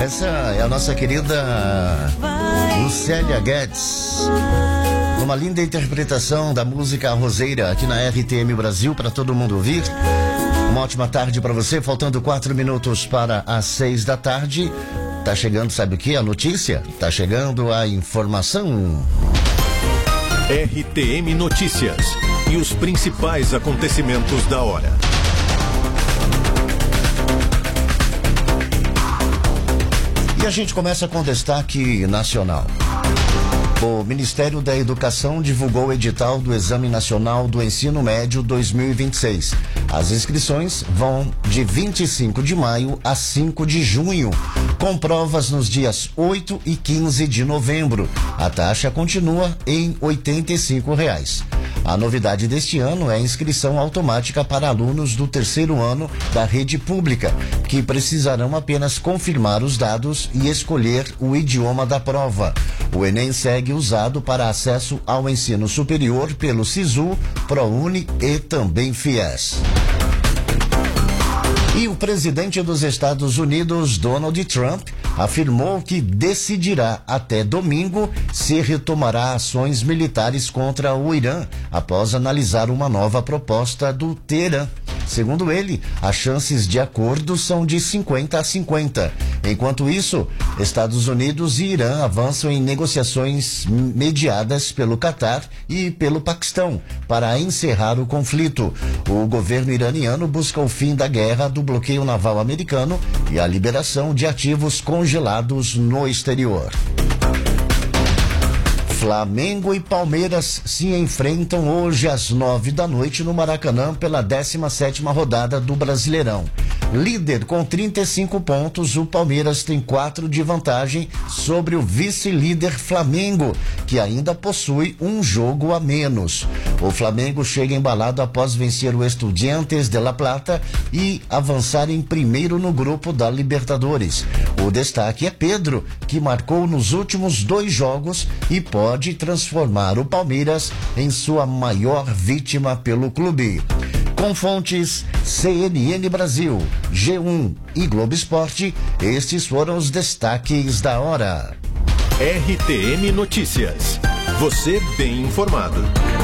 Essa é a nossa querida Lucélia Guedes, uma linda interpretação da música Roseira aqui na RTM Brasil para todo mundo ouvir. Uma ótima tarde para você, faltando 4 minutos para as 6 da tarde. Tá chegando, sabe o que? A notícia? Tá chegando a informação. RTM Notícias e os principais acontecimentos da hora. E a gente começa com destaque nacional. O Ministério da Educação divulgou o edital do Exame Nacional do Ensino Médio 2026. As inscrições vão de 25 de maio a 5 de junho, com provas nos dias 8 e 15 de novembro. A taxa continua em R$ 85. A novidade deste ano é a inscrição automática para alunos do terceiro ano da rede pública, que precisarão apenas confirmar os dados e escolher o idioma da prova. O Enem segue usado para acesso ao ensino superior pelo SISU, ProUni e também FIES. E o presidente dos Estados Unidos, Donald Trump, afirmou que decidirá até domingo se retomará ações militares contra o Irã após analisar uma nova proposta do Teherã. Segundo ele, as chances de acordo são de 50 a 50. Enquanto isso, Estados Unidos e Irã avançam em negociações mediadas pelo Catar e pelo Paquistão para encerrar o conflito. O governo iraniano busca o fim da guerra, do bloqueio naval americano e a liberação de ativos congelados no exterior. Flamengo e Palmeiras se enfrentam hoje às 9 da noite no Maracanã pela 17ª rodada do Brasileirão. Líder com 35 pontos, o Palmeiras tem 4 de vantagem sobre o vice-líder Flamengo, que ainda possui um jogo a menos. O Flamengo chega embalado após vencer o Estudiantes de La Plata e avançar em primeiro no grupo da Libertadores. O destaque é Pedro, que marcou nos últimos 2 jogos e pode transformar o Palmeiras em sua maior vítima pelo clube. Com fontes CNN Brasil, G1 e Globo Esporte, estes foram os destaques da hora. RTM Notícias. Você bem informado.